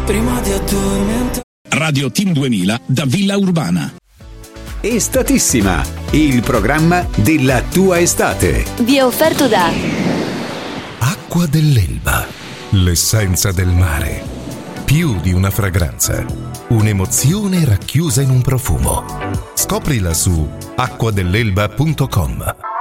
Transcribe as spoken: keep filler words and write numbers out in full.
prima di addormentare. Radio Team duemila da Villa Urbana. Estatissima, il programma della tua estate. Vi è offerto da Acqua dell'Elba, l'essenza del mare. Più di una fragranza, un'emozione racchiusa in un profumo. Scoprila su acqua dell'elba punto com.